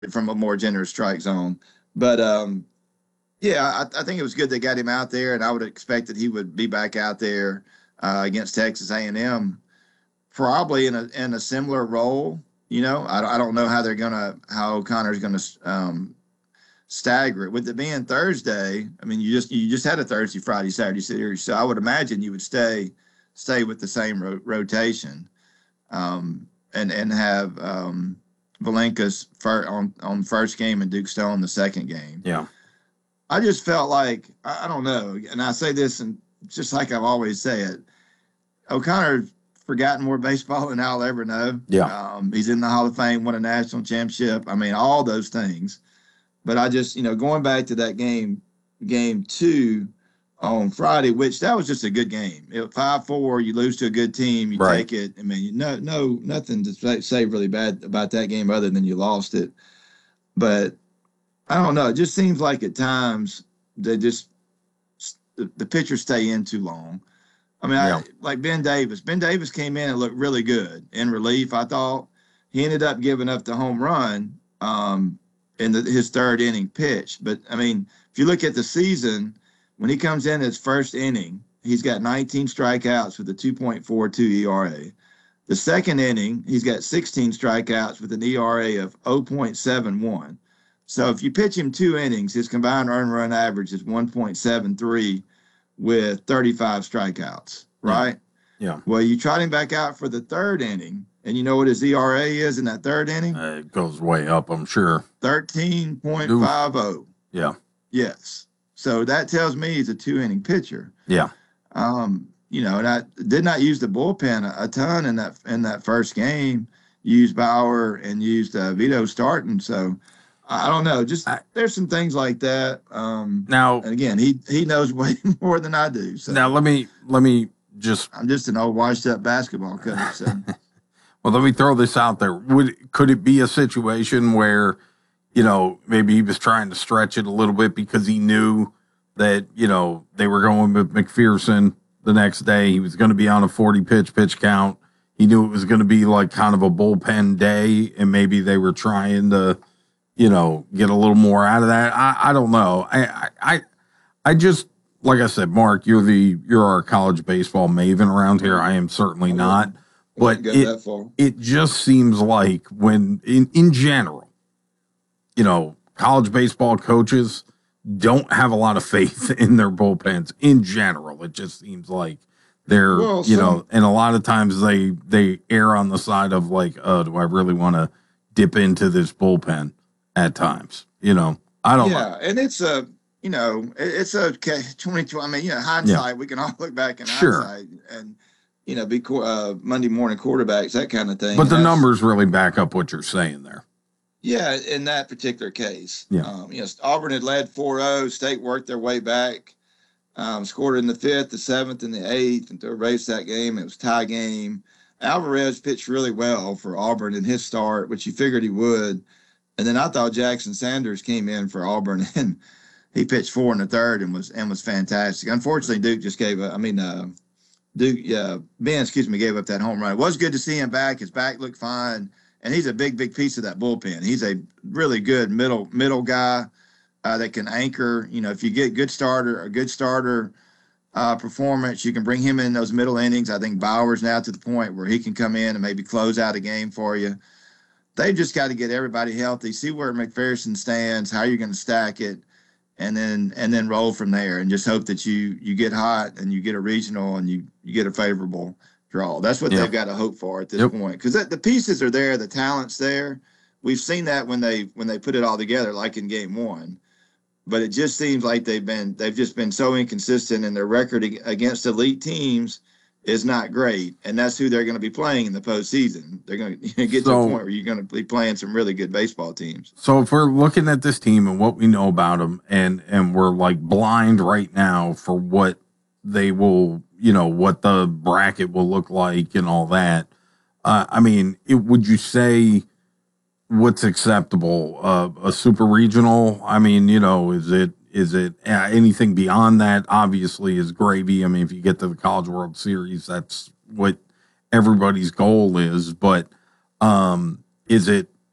from a more generous strike zone. But yeah, I think it was good they got him out there, and I would expect that he would be back out there against Texas A&M, probably in a similar role. I don't know how O'Connor's gonna stagger it with it being Thursday. I mean, you just had a Thursday, Friday, Saturday series, so I would imagine you would stay with the same rotation, and have Valenkas on first game and Duke Stone the second game. Yeah. I just felt like I don't know, and I say this and just like I've always said, O'Connor's forgotten more baseball than I'll ever know. Yeah. He's in the Hall of Fame, won a national championship. I mean, all those things. But I just, going back to that game two on Friday, which that was just a good game. 5-4, you lose to a good team, you Right. take it. I mean, nothing to say really bad about that game other than you lost it. But I don't know. It just seems like at times the pitchers stay in too long. I mean, Yeah. like Ben Davis. Ben Davis came in and looked really good in relief. I thought he ended up giving up the home run in his third inning pitch. But I mean, if you look at the season, when he comes in his first inning, he's got 19 strikeouts with a 2.42 ERA. The second inning, he's got 16 strikeouts with an ERA of 0.71. So if you pitch him 2 innings, his combined earned run average is 1.73 with 35 strikeouts, right? Yeah. Well, you trot him back out for the third inning, and you know what his ERA is in that third inning? It goes way up, I'm sure. 13.50. Yeah. Yes. So that tells me he's a 2 inning pitcher. Yeah. And I did not use the bullpen a ton in that first game. Used Bauer and used Vito starting. So I don't know. There's some things like that. Now, and again, he knows way more than I do. So now let me I'm just an old washed up basketball coach. So. Well, let me throw this out there. Could it be a situation where, maybe he was trying to stretch it a little bit because he knew that, they were going with McPherson the next day. He was going to be on a 40 pitch count. He knew it was going to be like kind of a bullpen day, and maybe they were trying to, get a little more out of that. I don't know. I just, like I said, Mark, you're our college baseball maven around here. I am certainly not. But it just seems like when in general, college baseball coaches don't have a lot of faith in their bullpens in general. It just seems like they're, and a lot of times they err on the side of like, do I really want to dip into this bullpen at times? I don't know. Yeah, and it's it's a 2020. I mean, hindsight, we can all look back in hindsight and, be Monday morning quarterbacks, that kind of thing. But the numbers really back up what you're saying there. Yeah, in that particular case. Yeah. Auburn had led 4-0. State worked their way back, scored in the 5th, the 7th, and the 8th, and to erase that game. It was a tie game. Alvarez pitched really well for Auburn in his start, which you figured he would. And then I thought Jackson Sanders came in for Auburn, and he pitched 4 in the third and was fantastic. Unfortunately, Duke just gave gave up that home run. It was good to see him back. His back looked fine, and he's a big piece of that bullpen. He's a really good middle guy that can anchor. If you get a good starter performance, you can bring him in those middle innings. I think Bauer's now to the point where he can come in and maybe close out a game for you. They've just got to get everybody healthy, see where McPherson stands, how you're going to stack it, and then roll from there, and just hope that you get hot and you get a regional and you get a favorable draw. That's what they've got to hope for at this point, because the pieces are there, the talent's there. We've seen that when they put it all together, like in game one. But it just seems like they've just been so inconsistent, and their record against elite teams is not great, and that's who they're going to be playing in the postseason. They're going to get to a point where you're going to be playing some really good baseball teams. So if we're looking at this team and what we know about them, and we're like blind right now for what they will, what the bracket will look like and all that. Would you say what's acceptable? A super regional? Is it anything beyond that? Obviously, is gravy. I mean, if you get to the College World Series, that's what everybody's goal is. But is it? Well,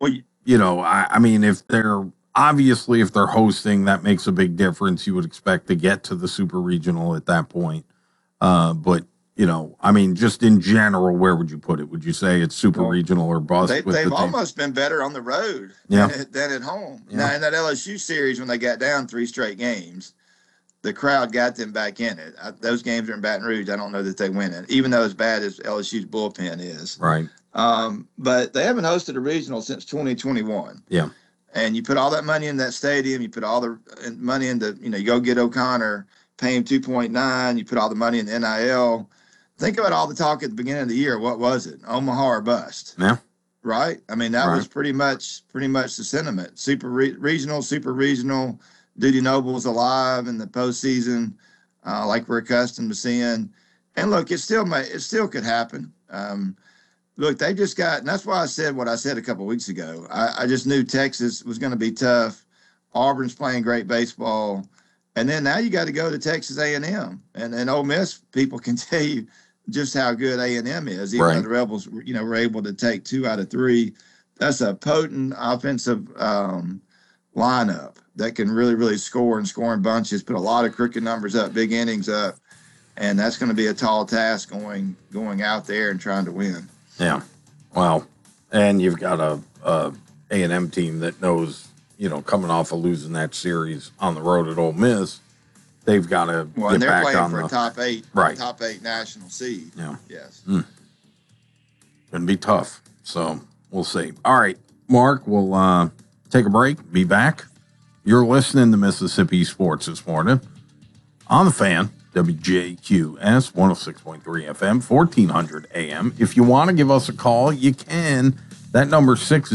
I mean, if they're hosting, that makes a big difference. You would expect to get to the super regional at that point. But I mean, just in general, where would you put it? Would you say it's super regional or bust? They've almost been better on the road than at home. Yeah. Now, in that LSU series, when they got down 3 straight games, the crowd got them back in it. Those games are in Baton Rouge. I don't know that they win it, even though as bad as LSU's bullpen is. Right. But they haven't hosted a regional since 2021. Yeah. And you put all that money in that stadium. You put all the money into, you go get O'Connor, pay him 2.9. You put all the money in the NIL. Think about all the talk at the beginning of the year. What was it? Omaha or bust? Yeah. Right? I mean, that was pretty much the sentiment. Super regional. Duty Noble's alive in the postseason, like we're accustomed to seeing. And look, it still could happen. Look, they just got, and that's why I said what I said a couple of weeks ago. I just knew Texas was going to be tough. Auburn's playing great baseball. And then now you got to go to Texas A&M. And Ole Miss people can tell you just how good A&M is. Even though the Rebels, were able to take 2 out of 3. That's a potent offensive lineup that can really, really score in bunches, put a lot of cricket numbers up, big innings up. And that's going to be a tall task going out there and trying to win. Yeah. Well, and you've got a A&M team that knows, coming off of losing that series on the road at Ole Miss, they've got to get back on and they're playing for a top 8 national seed. Yeah. Yes. Going to be tough. So we'll see. All right, Mark, we'll take a break, be back. You're listening to Mississippi Sports this morning on the Fan. WJQS 106.3 FM, 1400 AM. If you want to give us a call, you can. That number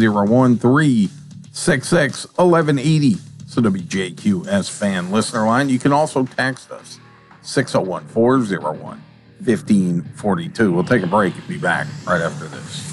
601-366-1180. It's the WJQS fan listener line. You can also text us 601-401-1542. We'll take a break and be back right after this.